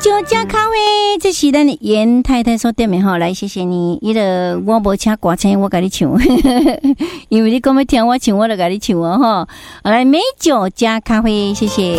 酒加咖啡，这是咱的严太太所点的吼，来谢谢你。伊个我无请歌星，我甲你唱，因为你讲要听我唱，我就甲你唱哦吼。来美酒加咖啡，谢谢。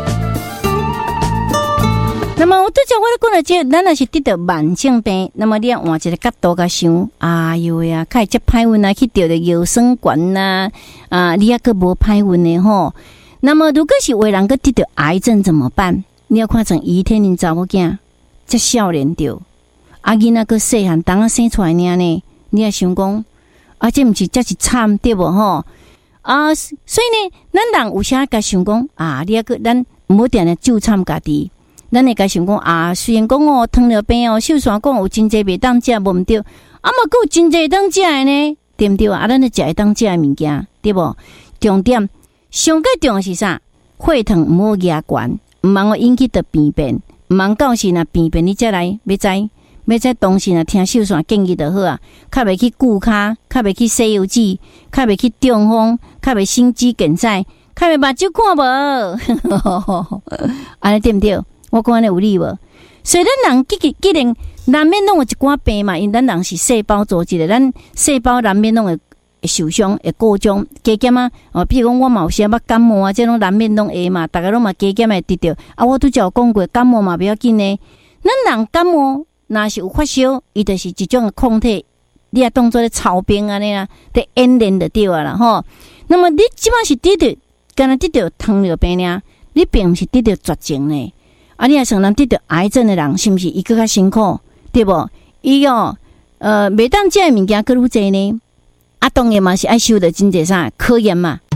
那么我拄则我咧讲了，这咱若是得到慢性病，那么你要换一个角度甲想，哎呦呀，较会接歹运啊，去得着腰酸管呐，你也个无歹运的吼。那么如果是有人个得到癌症怎么办？你要看成伊天人查某囝，这少年着，囡仔个细汉当生出来呢，你也想讲，这毋是这是惨对无吼？所以呢，咱人有啥甲想讲你也个咱毋好定定就惨家己，咱会甲想讲虽然讲糖尿病秀山讲有真济袂当食无毋对，嘛佫有真济当食的呢，对毋对咱就食会当食的物件，对无？重点上个重要是啥？血糖毋好压悬。毋通引起的病变，毋通到时若病变，你才来要知当时若听秀山建议就好啊，较袂去顾骹，较袂去西游记，较袂去中风，较袂心肌梗塞，较袂目睭看无，安尼对毋对？我讲安尼有理无？所以咱人既然难免拢有一寡病嘛，因咱人是细胞组织的，咱细胞难免拢会受伤会过种加减比如讲我嘛有时捌感冒这种难免拢会嘛，大家拢嘛加减会得到我拄则有讲过，感冒嘛不要紧呢。咱人感冒若是有发烧，伊就是一种的抗体，你也当作咧操兵安尼啦，得演练就对啦吼。那么你即摆是得到，敢若得到糖尿病呢？你并毋是得到绝症呢？你也想人得到癌症的人，是毋是伊更较辛苦？对无？伊袂当食的物件更愈济呢？当然嘛是爱受到真济啥考验嘛，